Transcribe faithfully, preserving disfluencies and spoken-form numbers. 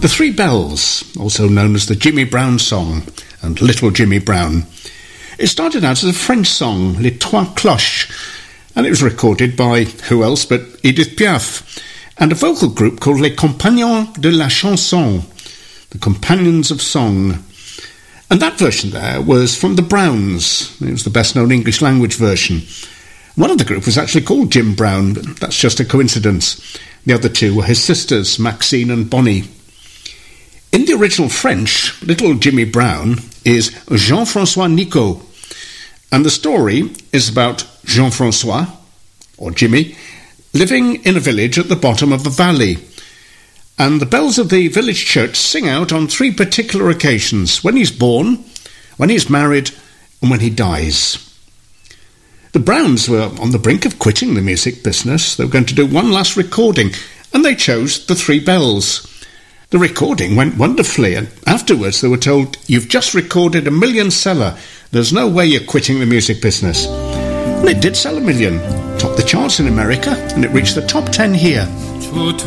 The Three Bells, also known as the Jimmy Brown Song and Little Jimmy Brown. It started out as a French song, Les Trois Cloches, and it was recorded by who else but Edith Piaf, and a vocal group called Les Compagnons de la Chanson, the Companions of Song. And that version there was from the Browns. It was the best-known English-language version. One of the group was actually called Jim Brown, but that's just a coincidence. The other two were his sisters, Maxine and Bonnie. In the original French, Little Jimmy Brown is Jean-François Nicot, and the story is about Jean-François, or Jimmy, living in a village at the bottom of a valley. And the bells of the village church sing out on three particular occasions: when he's born, when he's married, and when he dies. The Browns were on the brink of quitting the music business. They were going to do one last recording, and they chose the Three Bells. The recording went wonderfully, and afterwards they were told, "You've just recorded a million seller. There's no way you're quitting the music business." And it did sell a million, topped the charts in America, and it reached the top ten here.